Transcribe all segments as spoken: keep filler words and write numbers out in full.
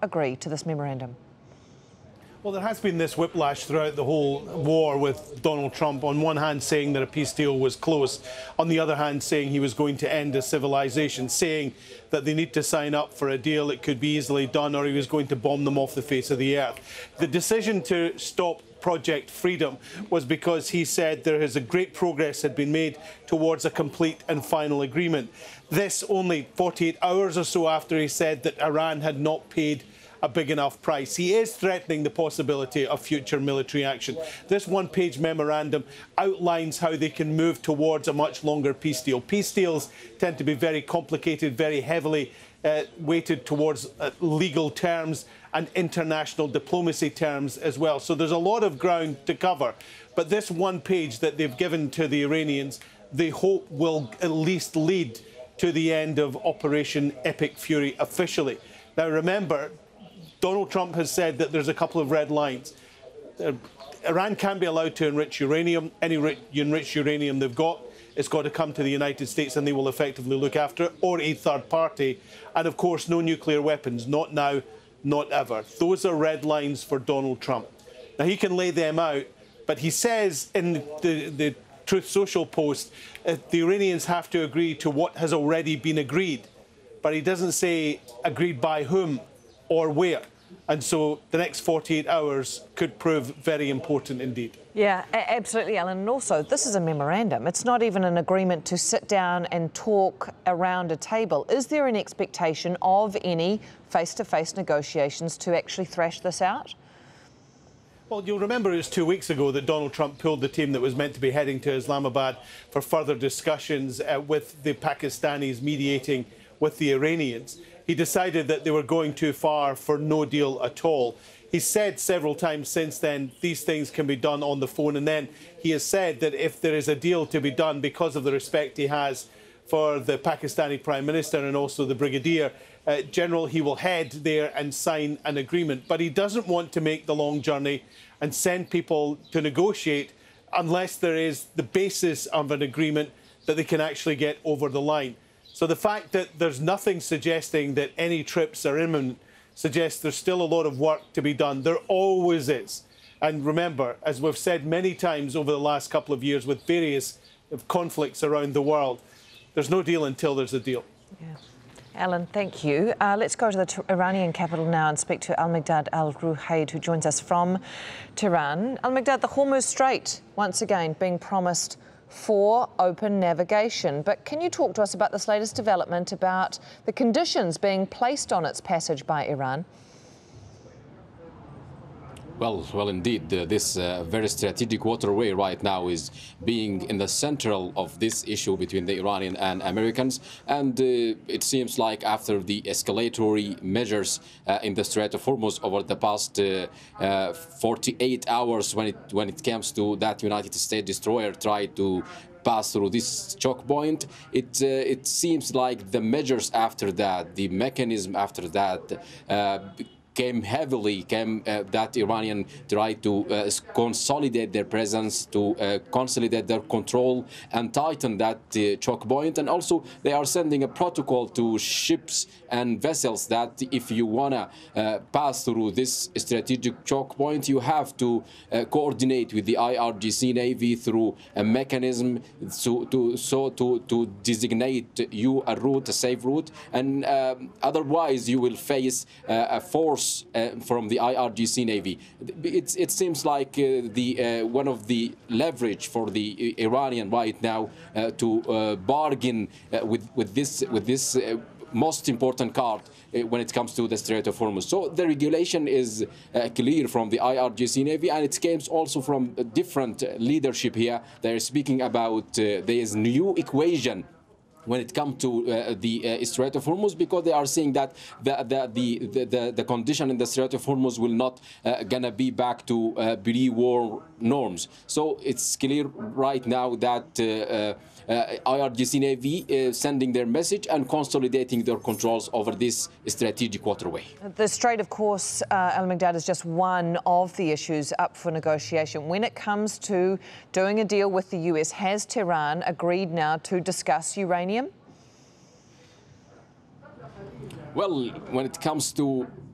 agree to this memorandum? Well, there has been this whiplash throughout the whole war with Donald Trump, on one hand saying that a peace deal was close, on the other hand saying he was going to end a civilization, saying that they need to sign up for a deal that could be easily done, or he was going to bomb them off the face of the earth. The decision to stop Project Freedom was because he said there is a great progress had been made towards a complete and final agreement. This only forty-eight hours or so after he said that Iran had not paid a big enough price. He is threatening the possibility of future military action. This one-page memorandum outlines how they can move towards a much longer peace deal. Peace deals tend to be very complicated, very heavily uh, weighted towards uh, legal terms and international diplomacy terms as well. So there's a lot of ground to cover. But this one page that they've given to the Iranians, they hope will at least lead to the end of Operation Epic Fury officially. Now remember, Donald Trump has said that there's a couple of red lines. Uh, Iran can't be allowed to enrich uranium. Any enriched uranium they've got, it's got to come to the United States and they will effectively look after it, or a third party. And of course, no nuclear weapons, not now, not ever. Those are red lines for Donald Trump. Now, he can lay them out, but he says in the, the Truth Social post, uh, the Iranians have to agree to what has already been agreed. But he doesn't say agreed by whom or where. And so the next forty-eight hours could prove very important indeed. Yeah, absolutely, Alan. And also, this is a memorandum. It's not even an agreement to sit down and talk around a table. Is there an expectation of any face-to-face negotiations to actually thrash this out? Well, you'll remember it was two weeks ago that Donald Trump pulled the team that was meant to be heading to Islamabad for further discussions uh, with the Pakistanis mediating with the Iranians. He decided that they were going too far for no deal at all. He's said several times since then these things can be done on the phone, and then he has said that if there is a deal to be done, because of the respect he has for the Pakistani Prime Minister and also the Brigadier uh, General, he will head there and sign an agreement. But he doesn't want to make the long journey and send people to negotiate unless there is the basis of an agreement that they can actually get over the line. So the fact that there's nothing suggesting that any trips are imminent suggests there's still a lot of work to be done. There always is. And remember, as we've said many times over the last couple of years with various conflicts around the world, there's no deal until there's a deal. Yeah. Alan, thank you. Uh, let's go to the Iranian capital now and speak to Al-Miqdad Al-Ruhayd, who joins us from Tehran. Al-Miqdad, the Hormuz Strait, once again, being promised for open navigation. But can you talk to us about this latest development about the conditions being placed on its passage by Iran? Well, well, indeed, uh, this uh, very strategic waterway right now is being in the central of this issue between the Iranian and Americans. And uh, it seems like after the escalatory measures uh, in the Strait of Hormuz over the past uh, uh, forty-eight hours, when it when it comes to that United States destroyer tried to pass through this choke point, it uh, it seems like the measures after that, the mechanism after that, uh, came heavily, came uh, that Iranian tried to uh, consolidate their presence, to uh, consolidate their control and tighten that uh, choke point. And also they are sending a protocol to ships and vessels that if you want to uh, pass through this strategic choke point, you have to uh, coordinate with the I R G C Navy through a mechanism so to, so to, to designate you a route, a safe route. And um, otherwise you will face uh, a force Uh, from the I R G C Navy. It's, it seems like uh, the uh, one of the leverage for the Iranian right now uh, to uh, bargain uh, with with this with this. Uh, most important card uh, when it comes to the Strait of Hormuz. So the regulation is uh, clear from the I R G C Navy, and it comes also from uh, different leadership here. They're speaking about uh, there is new equation when it comes to uh, the uh, Strait of Hormuz, because they are saying that the the the the, the condition in the Strait of Hormuz will not uh, gonna be back to uh, pre-war norms. So it's clear right now that uh, uh, I R G C Navy is sending their message and consolidating their controls over this strategic waterway. The Strait, of course, uh, Al-Miqdad, is just one of the issues up for negotiation. When it comes to doing a deal with the U S, has Tehran agreed now to discuss uranium? Well, when it comes to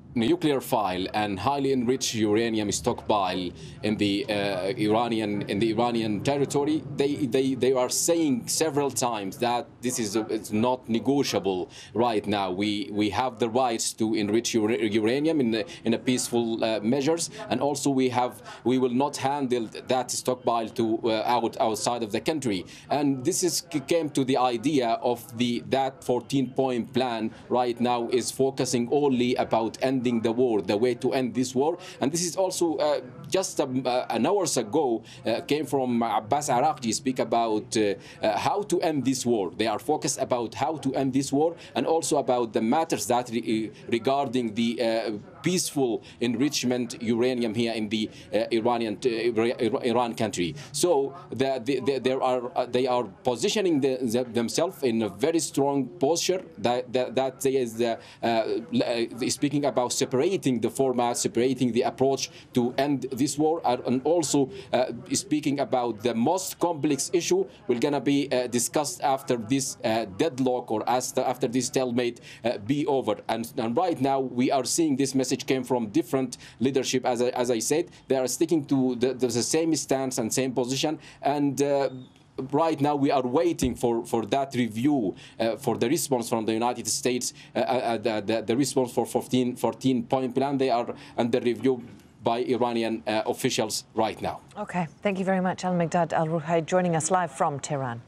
nuclear file and highly enriched uranium stockpile in the uh, Iranian in the Iranian territory, they they they are saying several times that this is a, it's not negotiable right now. We we have the rights to enrich ura uranium in the, in a peaceful uh, measures, and also we have we will not handle that stockpile to uh, out outside of the country. And this is came to the idea of the that fourteen point plan right now is focusing only about ending the war, the way to end this war. And this is also uh, just um, uh, an hours ago uh, came from Abbas Araqchi speak about uh, uh, how to end this war. They are focused about how to end this war, and also about the matters that re regarding the uh, peaceful enrichment uranium here in the uh, Iranian uh, Iran country. So the, the, the, there are uh, they are positioning the, the, themselves in a very strong posture that that, that they is uh, uh, speaking about separating the format, separating the approach to end this war, and also uh, speaking about the most complex issue will gonna be uh, discussed after this uh, deadlock or after, after this stalemate uh, be over. And, and right now we are seeing this message came from different leadership. As I, as I said, they are sticking to the, the same stance and same position. And uh, right now we are waiting for, for that review, uh, for the response from the United States, uh, uh, the, the, the response for fourteen, fourteen point plan. They are under review by Iranian uh, officials right now. Okay, thank you very much, Al-Miqdad Al-Ruhayd, joining us live from Tehran.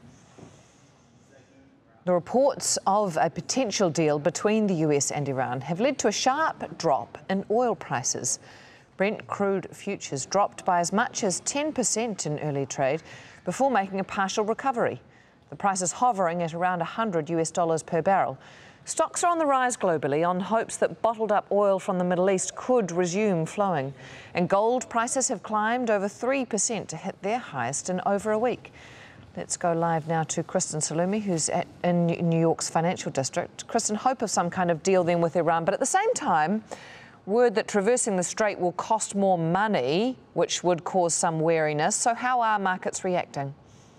The reports of a potential deal between the U S and Iran have led to a sharp drop in oil prices. Brent crude futures dropped by as much as ten percent in early trade before making a partial recovery. The price is hovering at around one hundred US dollars per barrel. Stocks are on the rise globally on hopes that bottled up oil from the Middle East could resume flowing. And gold prices have climbed over three percent to hit their highest in over a week. Let's go live now to Kristen Salumi, who's at, in New York's financial district. Kristen, hope of some kind of deal then with Iran, but at the same time, word that traversing the strait will cost more money, which would cause some wariness. So how are markets reacting?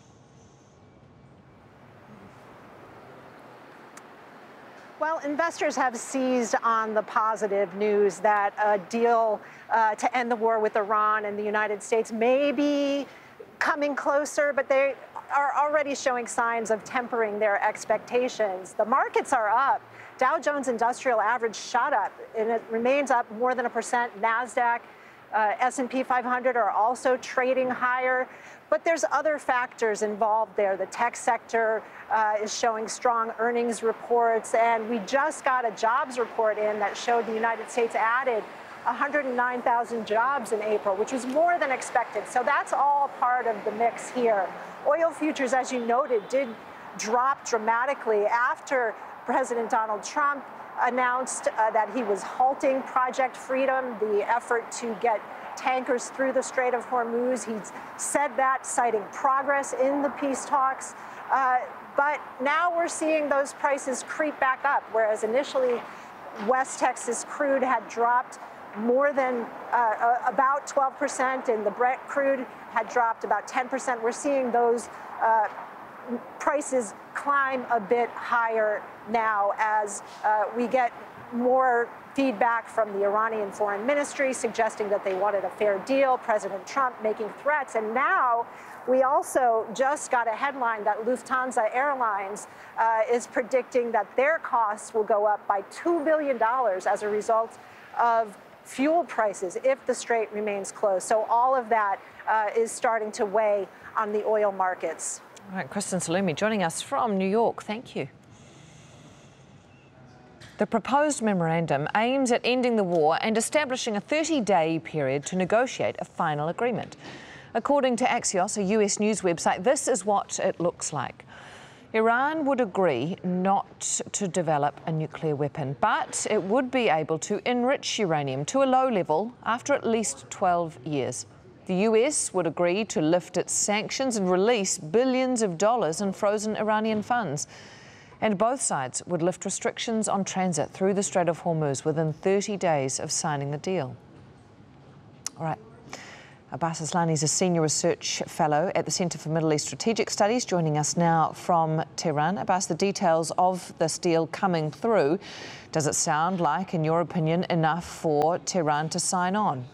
Well, investors have seized on the positive news that a deal uh, to end the war with Iran and the United States may be coming closer, but they are already showing signs of tempering their expectations. The markets are up. Dow Jones Industrial Average shot up, and it remains up more than a percent. NASDAQ, uh, S and P five hundred are also trading higher. But there's other factors involved there. The tech sector uh, is showing strong earnings reports, and we just got a jobs report in that showed the United States added one hundred nine thousand jobs in April, which was more than expected. So that's all part of the mix here. Oil futures, as you noted, did drop dramatically after President Donald Trump announced uh, that he was halting Project Freedom, the effort to get tankers through the Strait of Hormuz. He's said that, citing progress in the peace talks. Uh, but now we're seeing those prices creep back up, whereas initially West Texas crude had dropped more than uh, about twelve percent, and the Brent crude had dropped about ten percent. We're seeing those uh, prices climb a bit higher now as uh, we get more feedback from the Iranian Foreign Ministry suggesting that they wanted a fair deal, President Trump making threats, and now we also just got a headline that Lufthansa Airlines uh, is predicting that their costs will go up by two billion dollars as a result of fuel prices if the strait remains closed. So all of that uh, is starting to weigh on the oil markets. All right, Kristen Salumi joining us from New York. Thank you. The proposed memorandum aims at ending the war and establishing a thirty-day period to negotiate a final agreement. According to Axios, a U S news website, this is what it looks like. Iran would agree not to develop a nuclear weapon, but it would be able to enrich uranium to a low level after at least twelve years. The U S would agree to lift its sanctions and release billions of dollars in frozen Iranian funds. And both sides would lift restrictions on transit through the Strait of Hormuz within thirty days of signing the deal. All right. Abbas Aslani is a Senior Research Fellow at the Centre for Middle East Strategic Studies, joining us now from Tehran. Abbas, the details of this deal coming through, does it sound like, in your opinion, enough for Tehran to sign on?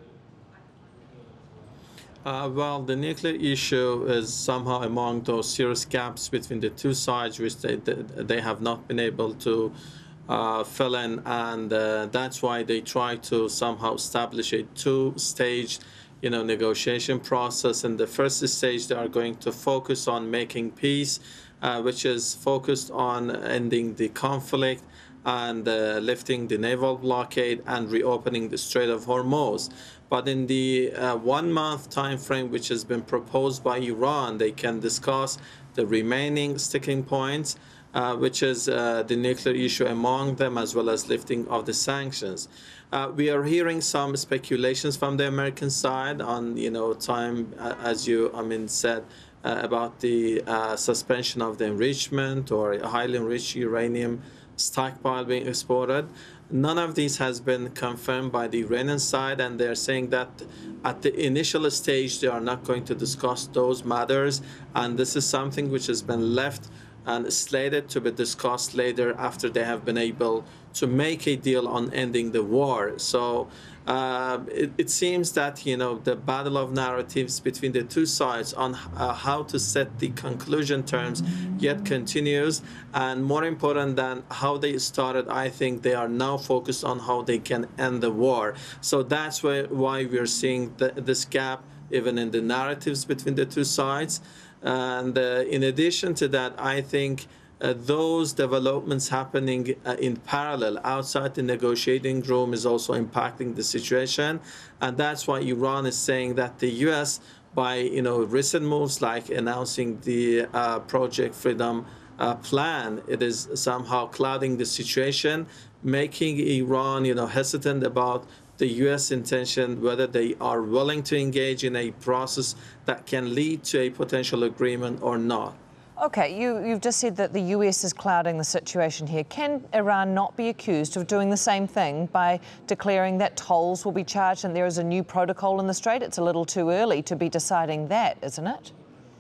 Uh, well, the nuclear issue is somehow among those serious gaps between the two sides, which they, they have not been able to uh, fill in, and uh, that's why they try to somehow establish a two-stage you know, negotiation process. In the first stage, they are going to focus on making peace, uh, which is focused on ending the conflict and uh, lifting the naval blockade and reopening the Strait of Hormuz. But in the uh, one-month time frame which has been proposed by Iran, they can discuss the remaining sticking points, uh, which is uh, the nuclear issue among them, as well as lifting of the sanctions. Uh, we are hearing some speculations from the American side on, you know, time, uh, as you, I mean, said, uh, about the uh, suspension of the enrichment or highly enriched uranium stockpile being exported. None of these has been confirmed by the Iranian side, and they're saying that at the initial stage they are not going to discuss those matters, and this is something which has been left and slated to be discussed later after they have been able to make a deal on ending the war. So uh, it, it seems that, you know, the battle of narratives between the two sides on uh, how to set the conclusion terms yet continues. And more important than how they started, I think they are now focused on how they can end the war. So that's why, why we're seeing the, this gap even in the narratives between the two sides. And uh, in addition to that, I think uh, those developments happening uh, in parallel outside the negotiating room is also impacting the situation. And that's why Iran is saying that the U S, by you know recent moves like announcing the uh, Project Freedom uh, plan, it is somehow clouding the situation, making Iran you know hesitant about the U S intention, whether they are willing to engage in a process that can lead to a potential agreement or not. OK, you, you've just said that the U S is clouding the situation here. Can Iran not be accused of doing the same thing by declaring that tolls will be charged and there is a new protocol in the Strait? It's a little too early to be deciding that, isn't it?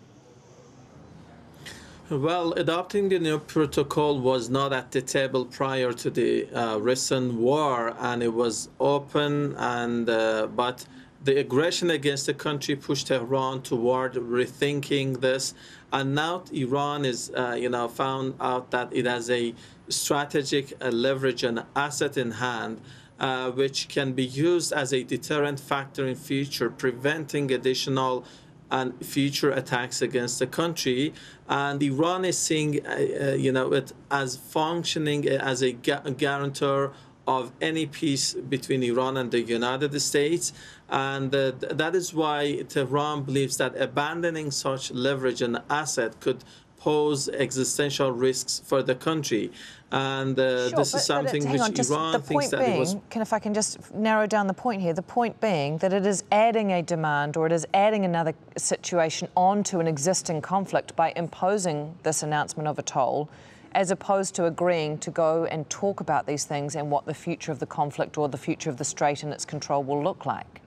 Well, adopting the new protocol was not at the table prior to the uh, recent war, and it was open, and uh, but the aggression against the country pushed Tehran toward rethinking this, and now Iran is, uh, you know, found out that it has a strategic uh, leverage and asset in hand, uh, which can be used as a deterrent factor in future, preventing additional and future attacks against the country. And Iran is seeing, uh, uh, you know, it as functioning as a gu guarantor of any peace between Iran and the United States. And uh, th that is why Tehran believes that abandoning such leverage and asset could pose existential risks for the country. And uh, sure, this but, is something but which on, just Iran the thinks point that being, it was... Can, if I can just narrow down the point here, the point being that it is adding a demand or it is adding another situation onto an existing conflict by imposing this announcement of a toll, as opposed to agreeing to go and talk about these things and what the future of the conflict or the future of the Strait and its control will look like.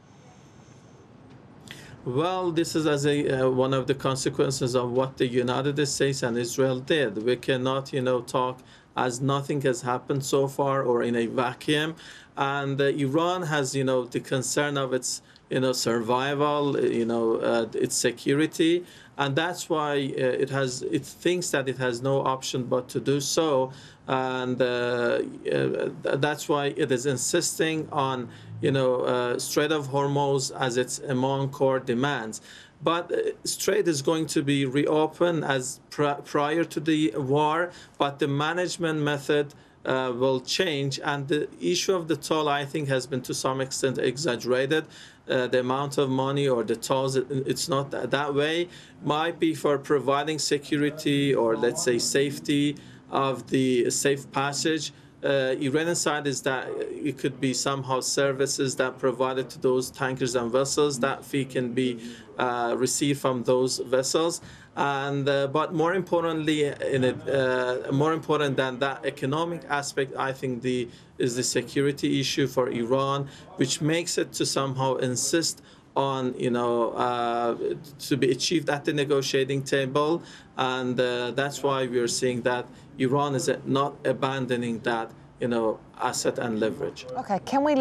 Well, this is as a uh, one of the consequences of what the United States and Israel did. We cannot, you know, talk as nothing has happened so far or in a vacuum. And uh, Iran has, you know, the concern of its, you know, survival, you know, uh, its security. And that's why uh, it has, it thinks that it has no option but to do so. And uh, uh, that's why it is insisting on, you know, uh, Strait of Hormuz as its among core demands. But uh, Strait is going to be reopened as pr prior to the war, but the management method uh, will change. And the issue of the toll, I think, has been to some extent exaggerated. Uh, the amount of money or the tolls, it, it's not that, that way. Might be for providing security or, let's say, safety of the safe passage. Uh, Iranian side is that it could be somehow services that provided to those tankers and vessels. That fee can be uh, received from those vessels. And uh, but more importantly, in it, uh, more important than that economic aspect, I think the is the security issue for Iran, which makes it to somehow insist on, you know, uh, to be achieved at the negotiating table, and uh, that's why we are seeing that Iran is not abandoning that, you know, asset and leverage. Okay, can we